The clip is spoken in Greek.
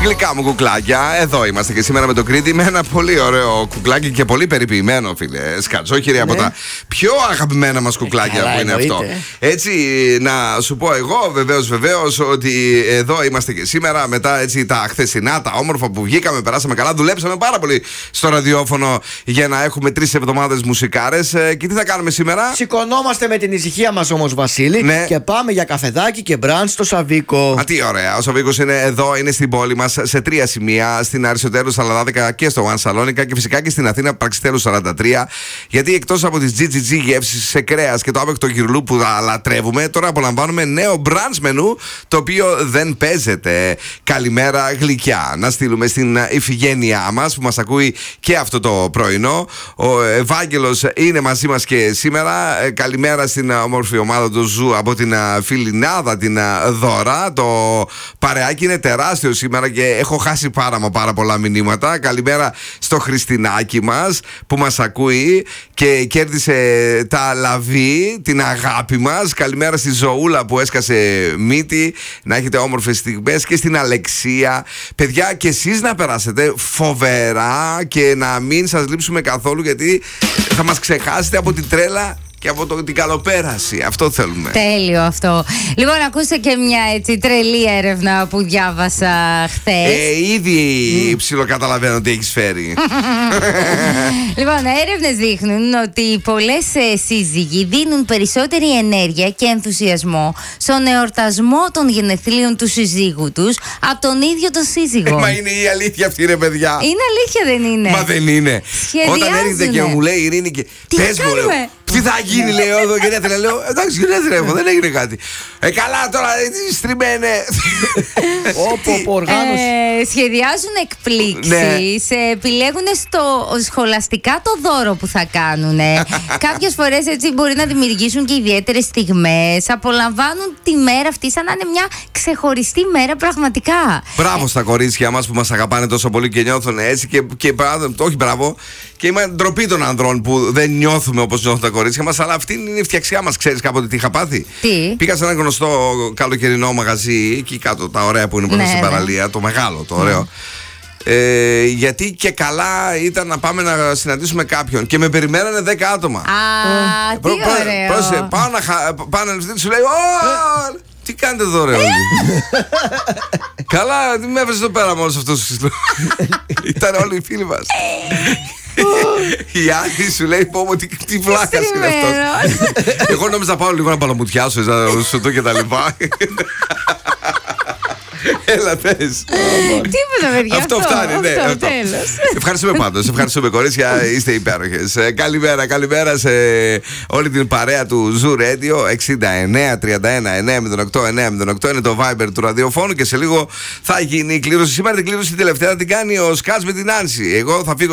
Γλυκά μου κουκλάκια, εδώ είμαστε και σήμερα με το Κρήτη. Με ένα πολύ ωραίο κουκλάκι και πολύ περιποιημένο, φίλε Σκατζόχυρη, από τα πιο αγαπημένα μας κουκλάκια που είναι αυτό. Έτσι, να σου πω εγώ βεβαίως ότι εδώ είμαστε και σήμερα. Μετά έτσι τα χθεσινά, τα όμορφα που βγήκαμε, περάσαμε καλά, δουλέψαμε πάρα πολύ στο ραδιόφωνο για να έχουμε 3 εβδομάδες μουσικάρες. Και τι θα κάνουμε σήμερα? Σηκωνόμαστε με την ησυχία μας όμως, Βασίλη, ναι. Και πάμε για καφεδάκι και μπραντ στο Σαβίκο. Τι ωραία. Ο Σαβίκος είναι εδώ, είναι στην πόλη μας σε 3 σημεία. Στην Αριστοτέλου Σαλαδάδικα και στο One Σαλόνικα και φυσικά και στην Αθήνα Πραξιτέλου 43. Γιατί εκτός από τις GGG γεύσεις σε κρέας και το άπεκτο γυρλού που τα λατρεύουμε, τώρα απολαμβάνουμε νέο brunch μενού το οποίο δεν παίζεται. Καλημέρα γλυκιά. Να στείλουμε στην Ιφηγένειά μας που μας ακούει και αυτό το πρωινό. Ο Ευάγγελος είναι μαζί μας και σήμερα. Καλημέρα στην όμορφη ομάδα του Ζου από την Φιλινάδα, την Δώρα. Το παρεάκι είναι τεράστιο σήμερα και έχω χάσει πάρα πολλά μηνύματα. Καλημέρα στο Χριστινάκι μας που μας ακούει και κέρδισε τα λαβή, την αγάπη μας. Καλημέρα στη Ζωούλα που έσκασε μύτη. Να έχετε όμορφες στιγμές και στην Αλεξία. Παιδιά, και εσείς να περάσετε φοβερά και να μην σας λείψουμε καθόλου, γιατί θα μας ξεχάσετε από την τρέλα και από την καλοπέραση. Αυτό θέλουμε. Τέλειο αυτό. Λοιπόν, ακούστε και μια έτσι τρελή έρευνα που διάβασα χθες. Ήδη ψιλοκαταλαβαίνω τι έχεις φέρει. Λοιπόν, έρευνες δείχνουν ότι πολλές σύζυγοι δίνουν περισσότερη ενέργεια και ενθουσιασμό στον εορτασμό των γενεθλίων του συζύγου τους από τον ίδιο τον σύζυγο. Μα είναι η αλήθεια αυτή, ρε παιδιά. Είναι αλήθεια, δεν είναι? Μα δεν είναι. Όταν έρχεται και μου λέει η Ειρήνη και πες μου, τι θα γίνει, λέω εδώ γενέθλια, λέω εντάξει γενέθλια έχω, δεν έγινε κάτι. Καλά τώρα, στριμμένε. Σχεδιάζουν εκπλήξεις, επιλέγουν σχολαστικά το δώρο που θα κάνουν. Κάποιες φορές έτσι μπορεί να δημιουργήσουν και ιδιαίτερες στιγμές. Απολαμβάνουν τη μέρα αυτή σαν να είναι μια ξεχωριστή μέρα πραγματικά. Μπράβο στα κορίτσια μας που μας αγαπάνε τόσο πολύ και νιώθουν έτσι όχι μπράβο. Και είμαι ντροπή των ανδρών που δεν νιώθουμε όπως νιώθουν τα κορίτσια μας, αλλά αυτή είναι η φτιαξιά μας. Ξέρεις κάποτε τι είχα πάθει? Τι? Πήγα σε ένα γνωστό καλοκαιρινό μαγαζί εκεί κάτω, τα ωραία που είναι μπροστά στην παραλία, το μεγάλο, το ωραίο. Γιατί και καλά ήταν να πάμε να συναντήσουμε κάποιον και με περιμένανε 10 άτομα. Τι ωραίο. Πάω να σου λέει τι κάνετε εδώ, ρε όλοι? Καλά, με έβρεσε εδώ πέρα μόνος αυτός. Ήταν όλοι οι φίλοι μας. Η άλλη σου λέει πω τι βλάκας είναι αυτός. Εγώ νόμιζα να πάω λίγο να παλαμουτιάσω και τα λοιπά. Έλα, θες. Τίποτα, παιδιά. Αυτό φτάνει, ναι. Ευχαριστούμε πάντως. Ευχαριστούμε, κορίτσια. Είστε υπέροχες. Καλημέρα σε όλη την παρέα του Zoo Radio. 69-31-908-908 είναι το Viber του ραδιοφώνου και σε λίγο θα γίνει η κλήρωση. Σήμερα την κλήρωση τελευταία την κάνει ο Σκάς με την Άνση. Εγώ θα φύγω